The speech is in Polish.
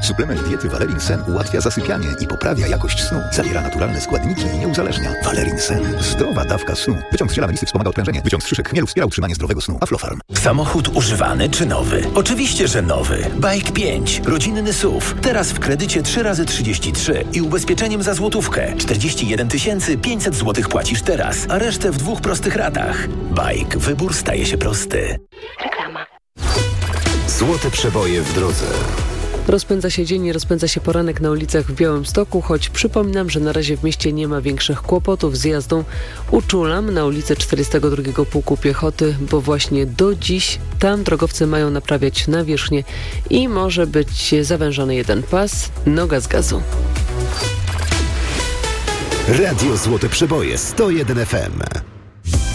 Suplement diety Valerin Sen ułatwia zasypianie i poprawia jakość snu. Zawiera naturalne składniki i nie uzależnia. Valerin Sen. Zdrowa dawka snu. Wyciąg z ziela melisy wspomaga odprężenie. Wyciąg z szyszek chmielu wspiera utrzymanie zdrowego snu. Aflofarm. Samochód używany czy nowy? Oczywiście, że nowy. Bike 5. Rodzinny SUV. Teraz w kredycie 3x33 i ubezpieczeniem za złotówkę. 41 500 zł płacisz teraz, a resztę w 2 prostych ratach. Bike. Wybór staje się prosty. Reklama. Złote przeboje w drodze. Rozpędza się dzień i rozpędza się poranek na ulicach w Białymstoku, choć przypominam, że na razie w mieście nie ma większych kłopotów z jazdą. Uczulam na ulicę 42 Pułku Piechoty, bo właśnie do dziś tam drogowcy mają naprawiać nawierzchnię i może być zawężony jeden pas, noga z gazu. Radio Złote Przeboje 101 FM.